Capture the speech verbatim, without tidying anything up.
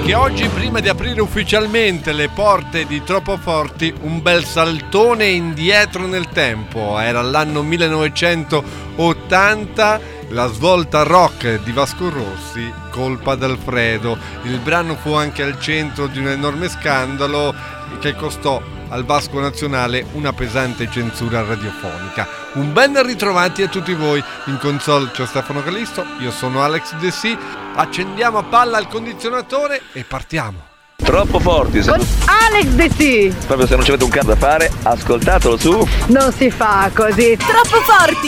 Anche oggi, prima di aprire ufficialmente le porte di Troppo Forti, un bel saltone indietro nel tempo. Era l'anno millenovecentottanta, la svolta rock di Vasco Rossi, Colpa d'Alfredo. Il brano fu anche al centro di un enorme scandalo che costò al Vasco Nazionale una pesante censura radiofonica. Un ben ritrovati a tutti voi. In console c'è Stefano Calisto, io sono Alex De C. Accendiamo a palla il condizionatore e partiamo. Troppo Forti, se... Alex De C. proprio se non ci avete un cazzo da fare, ascoltatelo su. Non si fa così. Troppo Forti.